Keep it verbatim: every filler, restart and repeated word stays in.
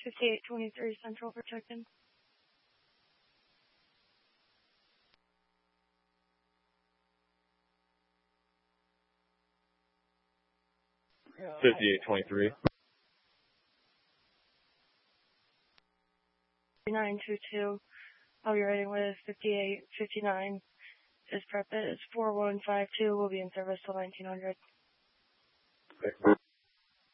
fifty-eight twenty-three Central for check-in. fifty-eight twenty-three. nine two two. I'll be riding with fifty-eight fifty-nine. His prep is four one five two. We'll be in service till nineteen hundred. Okay.